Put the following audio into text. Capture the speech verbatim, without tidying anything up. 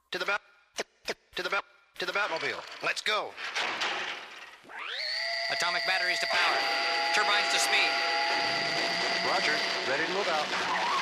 To the bat, to the bat, to the Batmobile. Let's go. Atomic batteries to power. Turbines to speed. Roger. Ready to move out.